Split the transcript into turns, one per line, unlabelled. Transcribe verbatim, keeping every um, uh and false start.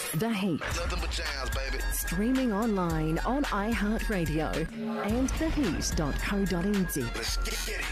The Heat.
Nothing but jams, baby.
Streaming online on iHeartRadio and the heat dot co dot n z.
Let's get it.